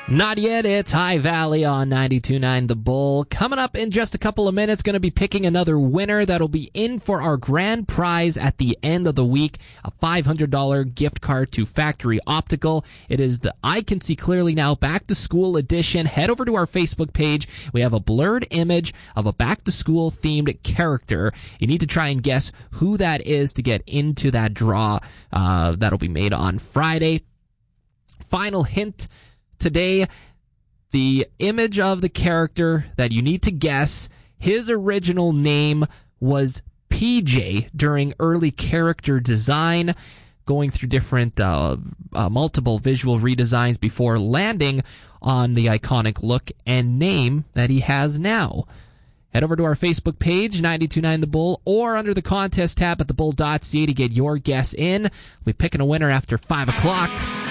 Not yet. It's High Valley on 92.9 The Bull. Coming up in just a couple of minutes, going to be picking another winner that'll be in for our grand prize at the end of the week, a $500 gift card to Factory Optical. It is the I Can See Clearly Now Back to School edition. Head over to our Facebook page. We have a blurred image of a back to school themed character. You need to try and guess who that is to get into that draw that'll be made on Friday. Final hint today, the image of the character that you need to guess, his original name was PJ during early character design, going through different multiple visual redesigns before landing on the iconic look and name that he has now. Head over to our Facebook page, 92.9 The Bull, or under the contest tab at thebull.ca to get your guess in. We'll be picking a winner after 5 o'clock.